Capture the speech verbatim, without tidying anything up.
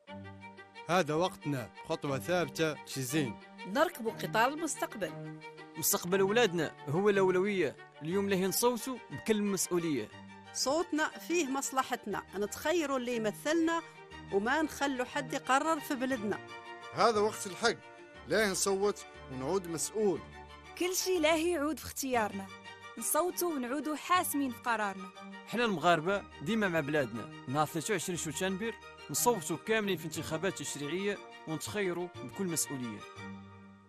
هذا وقتنا، خطوة ثابتة شي زين. نركب قطار المستقبل. مستقبل أولادنا هو الأولوية، اليوم له نصوتوا بكل مسؤولية. صوتنا فيه مصلحتنا، نتخيروا اللي يمثلنا وما نخلوا حد يقرر في بلدنا. هذا وقت الحق، ليه نصوت ونعود مسؤول. كل شيء لاه يعود في اختيارنا، نصوتوا ونعودوا حاسمين في قرارنا. احنا المغاربة ديما مع بلادنا. نهار ثلاثة وعشرين شتنبر نصوتوا كاملين في انتخابات تشريعية ونتخيروا بكل مسؤولية.